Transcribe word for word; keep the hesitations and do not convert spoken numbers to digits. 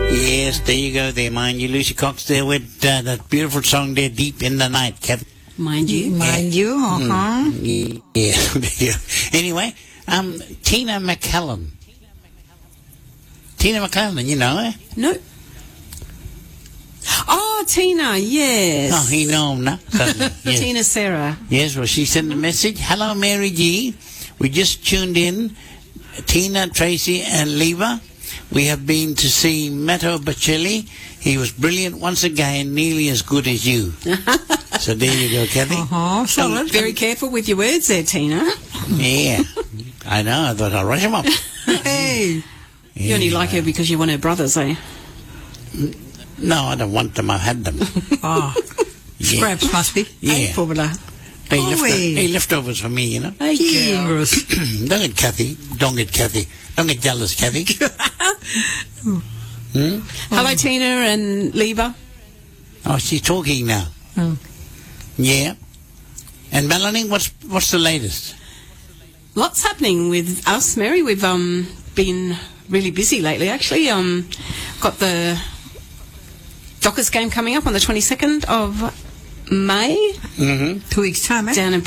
Yes, there you go there, mind you. Lucy Cox there with uh, that beautiful song there, Deep in the Night, Kathy. Mind you. Mind you, uh-huh. Mm, yeah. Anyway, um, Tina McCallum. Tina McCallum, you know her? No. Oh, Tina, yes. Oh, you know him now. Yes. Tina Sarah. Yes, well, she sent a message. Hello, Mary G. We just tuned in. Tina, Tracy, and Leva. We have been to see Matteo Bocelli. He was brilliant once again, nearly as good as you. So there you go, Kathy. Uh-huh, solid. Very careful with your words there, Tina. Yeah, I know. I thought I'd rush him up. Hey. You only like her because you want her brothers, eh? No, I don't want them. I've had them. Oh, Yeah. scraps must be. Yeah. Formula. They, left, Oi. they leftovers for me, you know. Hey, girl. Yes. Don't get Kathy. Don't get Kathy. Don't get jealous, Kathy. Hmm? Hello, Tina and Leva. Oh, she's talking now. Oh. Yeah. And Melanie, what's what's the latest? Lots happening with us, Mary. We've um been really busy lately, actually. Um, got the Dockers game coming up on the twenty-second of May Mm-hmm. Two weeks' time, eh? down in